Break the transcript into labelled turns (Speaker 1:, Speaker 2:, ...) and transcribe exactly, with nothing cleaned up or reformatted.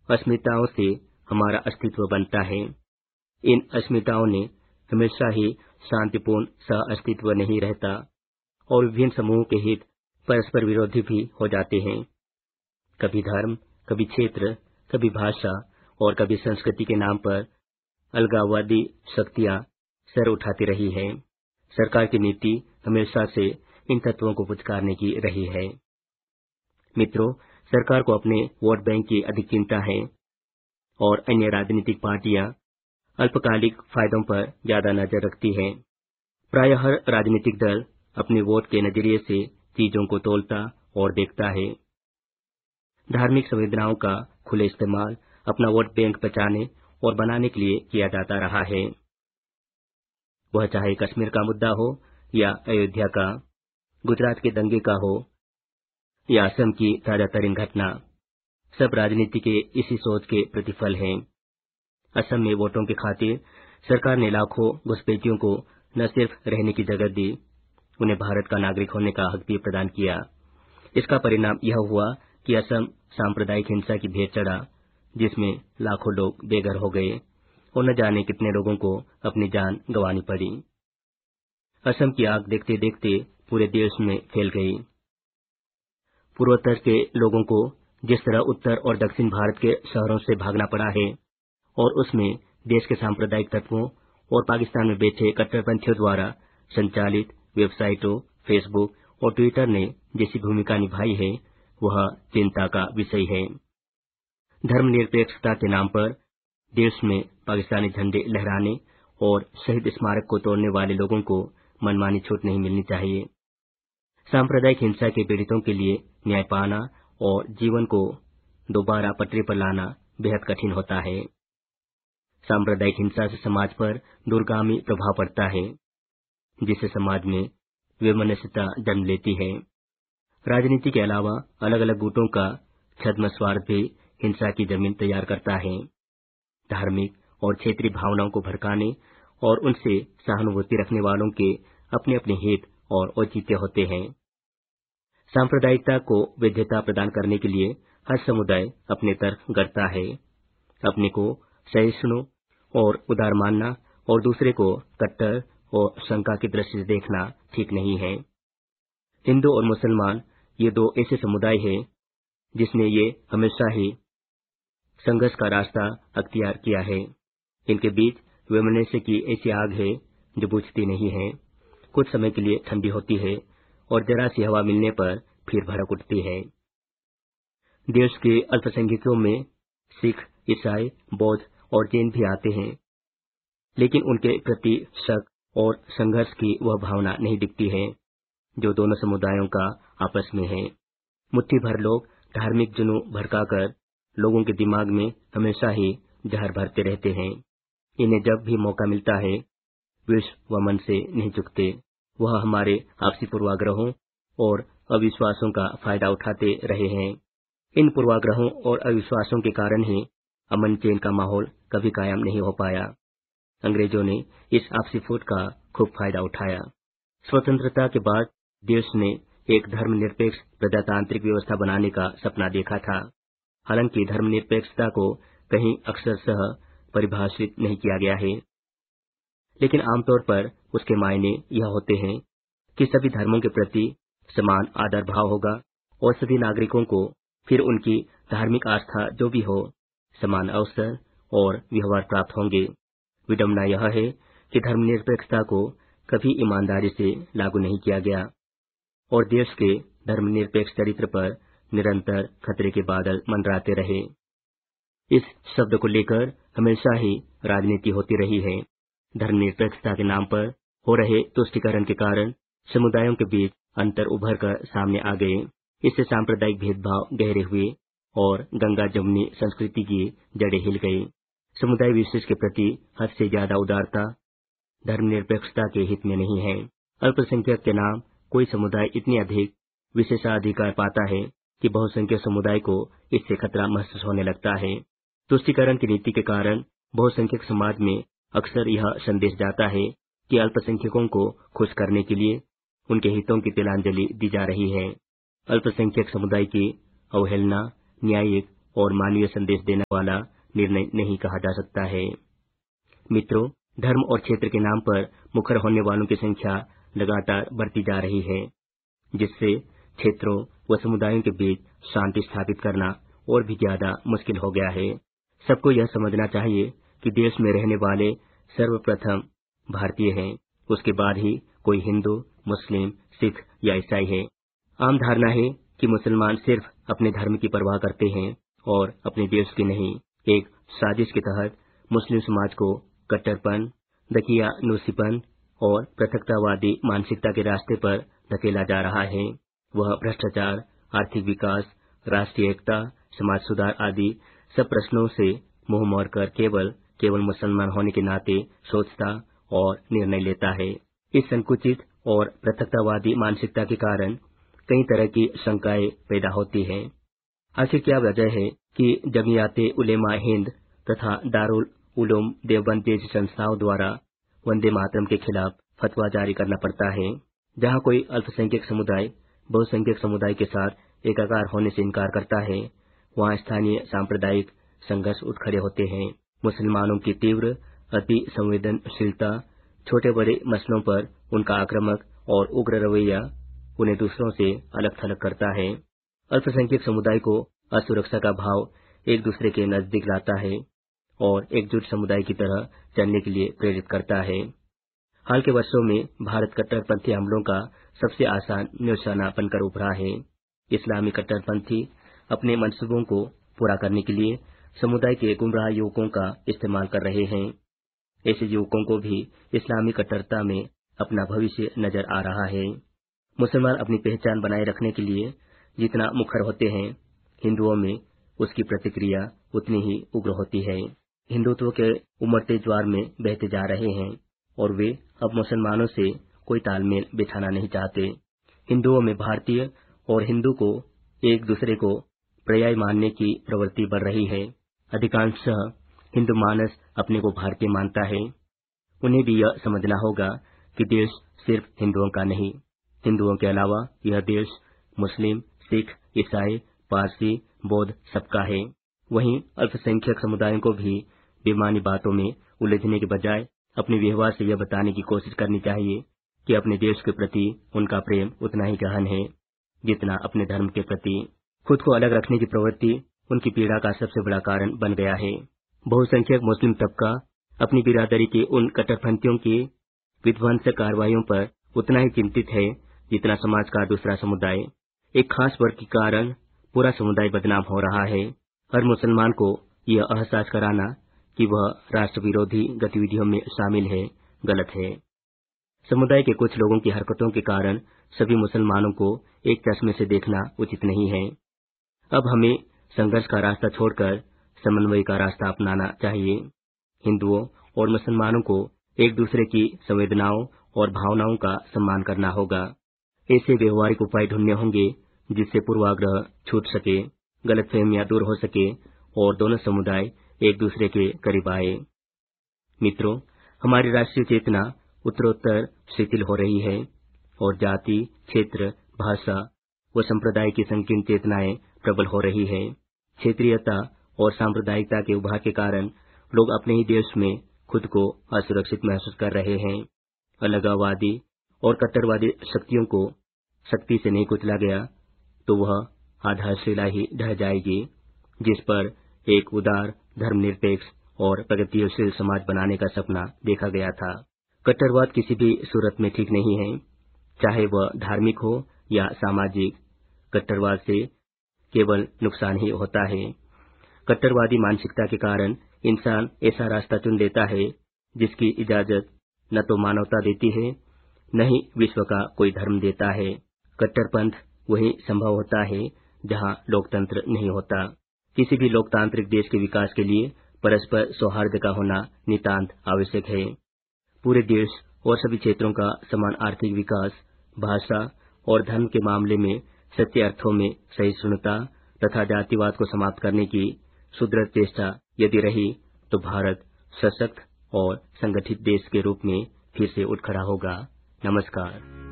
Speaker 1: अस्मिताओं से हमारा अस्तित्व बनता है। इन अस्मिताओं ने हमेशा ही शांतिपूर्ण सह अस्तित्व नहीं रहता और विभिन्न समूहों के हित परस्पर विरोधी भी हो जाते हैं। कभी धर्म, कभी क्षेत्र, कभी भाषा और कभी संस्कृति के नाम पर अलगाववादी शक्तियां सर उठाती रही है। सरकार की नीति हमेशा से इन तत्वों को पुचकारने की रही है। मित्रों, सरकार को अपने वोट बैंक की अधिक चिंता है और अन्य राजनीतिक पार्टियां अल्पकालिक फायदों पर ज्यादा नजर रखती है। प्राय हर राजनीतिक दल अपने वोट के नजरिए से चीजों को तोलता और देखता है। धार्मिक संवेदनाओं का खुले इस्तेमाल अपना वोट बैंक बचाने और बनाने के लिए किया जाता रहा है। वह चाहे कश्मीर का मुद्दा हो या अयोध्या का, गुजरात के दंगे का हो या असम की ताजातरीन घटना, सब राजनीति के इसी सोच के प्रतिफल हैं। असम में वोटों की खातिर सरकार ने लाखों घुसपैठियों को न सिर्फ रहने की जगह दी, उन्हें भारत का नागरिक होने का हक भी प्रदान किया। इसका परिणाम यह हुआ कि असम सांप्रदायिक हिंसा की भेंट चढ़ा, जिसमें लाखों लोग बेघर हो गए और न जाने कितने लोगों को अपनी जान गंवानी पड़ी। असम की आग देखते देखते पूरे देश में फैल गई। पूर्वोत्तर के लोगों को जिस तरह उत्तर और दक्षिण भारत के शहरों से भागना पड़ा है और उसमें देश के सांप्रदायिक तत्वों और पाकिस्तान में बैठे कट्टरपंथियों द्वारा संचालित वेबसाइटों, फेसबुक और ट्विटर ने जैसी भूमिका निभाई है, वह चिंता का विषय है। धर्मनिरपेक्षता के नाम पर देश में पाकिस्तानी झंडे लहराने और शहीद स्मारक को तोड़ने वाले लोगों को मनमानी छूट नहीं मिलनी चाहिए। सांप्रदायिक हिंसा के पीड़ितों के लिए न्याय पाना और जीवन को दोबारा पटरी पर लाना बेहद कठिन होता है। सांप्रदायिक हिंसा से समाज पर दूरगामी प्रभाव पड़ता है, जिससे समाज में वैमनस्यता जन्म लेती है। राजनीति के अलावा अलग अलग गुटों का छद्म स्वार्थ भी हिंसा की जमीन तैयार करता है। धार्मिक और क्षेत्रीय भावनाओं को भड़काने और उनसे सहानुभूति रखने वालों के अपने अपने हित और औचित्य होते हैं। सांप्रदायिकता को वैधता प्रदान करने के लिए हर समुदाय अपने तर्क गढ़ता है। अपने को सहिष्णु और उदार मानना और दूसरे को कट्टर और शंका की दृष्टि से देखना ठीक नहीं है। हिंदू और मुसलमान ये दो ऐसे समुदाय हैं जिसने ये हमेशा ही संघर्ष का रास्ता अख्तियार किया है। इनके बीच वैमनस्य की ऐसी आग है जो बुझती नहीं है। कुछ समय के लिए ठंडी होती है और जरा सी हवा मिलने पर फिर भड़क उठती है। देश के अल्पसंख्यकों में सिख, ईसाई, बौद्ध और जैन भी आते हैं, लेकिन उनके प्रति शक और संघर्ष की वह भावना नहीं दिखती है जो दोनों समुदायों का आपस में है। मुट्ठी भर लोग धार्मिक जुनून भड़काकर लोगों के दिमाग में हमेशा ही जहर भरते रहते हैं। इन्हें जब भी मौका मिलता है विष व मन से नहीं चुकते। वह हमारे आपसी पूर्वाग्रहों और अविश्वासों का फायदा उठाते रहे हैं। इन पूर्वाग्रहों और अविश्वासों के कारण ही अमन चैन का माहौल कभी कायम नहीं हो पाया। अंग्रेजों ने इस आपसी फूट का खूब फायदा उठाया। स्वतंत्रता के बाद देश ने एक धर्मनिरपेक्ष प्रजातांत्रिक व्यवस्था बनाने का सपना देखा था। हालांकि धर्मनिरपेक्षता को कहीं अक्षरशः परिभाषित नहीं किया गया है, लेकिन आमतौर पर उसके मायने यह होते हैं कि सभी धर्मों के प्रति समान आदर भाव होगा और सभी नागरिकों को फिर उनकी धार्मिक आस्था जो भी हो समान अवसर और व्यवहार प्राप्त होंगे। विडंबना यह है कि धर्मनिरपेक्षता को कभी ईमानदारी से लागू नहीं किया गया और देश के धर्मनिरपेक्ष चरित्र पर निरंतर खतरे के बादल मंडराते रहे। इस शब्द को लेकर हमेशा ही राजनीति होती रही है। धर्मनिरपेक्षता के नाम पर हो रहे तुष्टीकरण के कारण समुदायों के बीच अंतर उभर कर सामने आ गए। इससे सांप्रदायिक भेदभाव गहरे हुए और गंगा जमुनी संस्कृति की जड़ें हिल गई। समुदाय विशेष के प्रति हद से ज्यादा उदारता धर्मनिरपेक्षता के हित में नहीं है। अल्पसंख्यक के नाम कोई समुदाय इतनी अधिक विशेषाधिकार पाता है कि बहुसंख्यक समुदाय को इससे खतरा महसूस होने लगता है। तुष्टीकरण की नीति के कारण बहुसंख्यक समाज में अक्सर यह संदेश जाता है कि अल्पसंख्यकों को खुश करने के लिए उनके हितों की तिलांजलि दी जा रही है। अल्पसंख्यक समुदाय की अवहेलना न्यायिक और मानवीय संदेश देने वाला निर्णय नहीं कहा जा सकता है। मित्रों, धर्म और क्षेत्र के नाम पर मुखर होने वालों की संख्या लगातार बढ़ती जा रही है, जिससे क्षेत्रों व समुदायों के बीच शांति स्थापित करना और भी ज्यादा मुश्किल हो गया है। सबको यह समझना चाहिए कि देश में रहने वाले सर्वप्रथम भारतीय हैं, उसके बाद ही कोई हिंदू, मुस्लिम, सिख या ईसाई है। आम धारणा है कि मुसलमान सिर्फ अपने धर्म की परवाह करते हैं और अपने देश की नहीं। एक साजिश के तहत मुस्लिम समाज को कट्टरपन, दकियानूसीपन और पृथकतावादी मानसिकता के रास्ते पर धकेला जा रहा है। वह भ्रष्टाचार, आर्थिक विकास, राष्ट्रीय एकता, समाज सुधार आदि सब प्रश्नों से मुंह मोड़कर केवल केवल मुसलमान होने के नाते सोचता और निर्णय लेता है। इस संकुचित और पृथकतावादी मानसिकता के कारण कई तरह की शंकाएं पैदा होती हैं। आखिर क्या वजह है कि जमीयते उलेमा हिंद तथा दारुल उलूम देवबंद जैसी संस्थाओं द्वारा वंदे मातरम के खिलाफ फतवा जारी करना पड़ता है? जहां कोई अल्पसंख्यक समुदाय बहुसंख्यक समुदाय के साथ एकाकार होने से इनकार करता है, वहां स्थानीय सांप्रदायिक संघर्ष उठ खड़े होते हैं। मुसलमानों की तीव्र अति संवेदनशीलता, छोटे बड़े मसलों पर उनका आक्रामक और उग्र रवैया उन्हें दूसरों से अलग थलग करता है। अल्पसंख्यक समुदाय को असुरक्षा का भाव एक दूसरे के नजदीक लाता है और एकजुट समुदाय की तरह चलने के लिए प्रेरित करता है। हाल के वर्षों में भारत कट्टरपंथी हमलों का सबसे आसान निशाना बनकर उभरा है। इस्लामी कट्टरपंथी अपने मंसूबों को पूरा करने के लिए समुदाय के गुमराह युवकों का इस्तेमाल कर रहे हैं। ऐसे युवकों को भी इस्लामी कट्टरता में अपना भविष्य नजर आ रहा है। मुसलमान अपनी पहचान बनाए रखने के लिए जितना मुखर होते हैं, हिंदुओं में उसकी प्रतिक्रिया उतनी ही उग्र होती है। हिंदुत्व के उमड़ते ज्वार में बहते जा रहे हैं और वे अब मुसलमानों से कोई तालमेल बिठाना नहीं चाहते। हिंदुओं में भारतीय और हिंदू को एक दूसरे को पर्याय मानने की प्रवृत्ति बढ़ रही है। अधिकांशतः हिंदू मानस अपने को भारतीय मानता है। उन्हें भी यह समझना होगा कि देश सिर्फ हिंदुओं का नहीं, हिंदुओं के अलावा यह देश मुस्लिम, सिख, ईसाई, पारसी, बौद्ध सबका है। वहीं अल्पसंख्यक समुदायों को भी बेमानी बातों में उलझने के बजाय अपने व्यवहार से यह बताने की कोशिश करनी चाहिए कि अपने देश के प्रति उनका प्रेम उतना ही गहन है जितना अपने धर्म के प्रति। खुद को अलग रखने की प्रवृत्ति उनकी पीड़ा का सबसे बड़ा कारण बन गया है। बहुसंख्यक मुस्लिम तबका अपनी बिरादरी के उन कट्टरपंथियों की विध्वंसक कार्रवाइयों पर उतना ही चिंतित है जितना समाज का दूसरा समुदाय। एक खास वर्ग के कारण पूरा समुदाय बदनाम हो रहा है। हर मुसलमान को यह एहसास कराना कि वह राष्ट्र विरोधी गतिविधियों में शामिल है, गलत है। समुदाय के कुछ लोगों की हरकतों के कारण सभी मुसलमानों को एक चश्मे से देखना उचित नहीं है। अब हमें संघर्ष का रास्ता छोड़कर समन्वय का रास्ता अपनाना चाहिए। हिंदुओं और मुसलमानों को एक दूसरे की संवेदनाओं और भावनाओं का सम्मान करना होगा। ऐसे व्यवहारिक उपाय ढूंढने होंगे जिससे पूर्वाग्रह छूट सके, गलतफहमियां दूर हो सके और दोनों समुदाय एक दूसरे के करीब आए। मित्रों, हमारी राष्ट्रीय चेतना उत्तरोत्तर शिथिल हो रही है और जाति, क्षेत्र, भाषा व संप्रदाय की संकीर्ण चेतनाएं प्रबल हो रही है। क्षेत्रीयता और सांप्रदायिकता के उभार के कारण लोग अपने ही देश में खुद को असुरक्षित महसूस कर रहे हैं। अलगाववादी और कट्टरवादी शक्तियों को शक्ति से नहीं कुचला गया तो वह आधारशिला ही ढह जाएगी, जिस पर एक उदार, धर्मनिरपेक्ष और प्रगतिशील समाज बनाने का सपना देखा गया था। कट्टरवाद किसी भी सूरत में ठीक नहीं है, चाहे वह धार्मिक हो या सामाजिक। कट्टरवाद से केवल नुकसान ही होता है। कट्टरवादी मानसिकता के कारण इंसान ऐसा रास्ता चुन लेता है जिसकी इजाजत न तो मानवता देती है, न ही विश्व का कोई धर्म देता है। कट्टरपंथ वही संभव होता है जहां लोकतंत्र नहीं होता। किसी भी लोकतांत्रिक देश के विकास के लिए परस्पर सौहार्द का होना नितांत आवश्यक है। पूरे देश और सभी क्षेत्रों का समान आर्थिक विकास, भाषा और धर्म के मामले में सच्चे अर्थों में सहिष्णुता तथा जातिवाद को समाप्त करने की सुदृढ़ चेष्टा यदि रही तो भारत सशक्त और संगठित देश के रूप में फिर से उठ खड़ा होगा। नमस्कार।